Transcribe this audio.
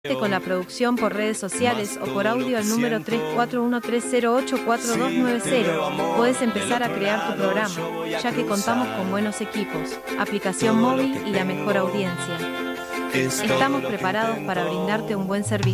Con la producción por redes sociales o por audio al número 3413084290. Puedes empezar a crear tu programa, ya que contamos con buenos equipos, aplicación móvil y la mejor audiencia. Estamos preparados para brindarte un buen servicio.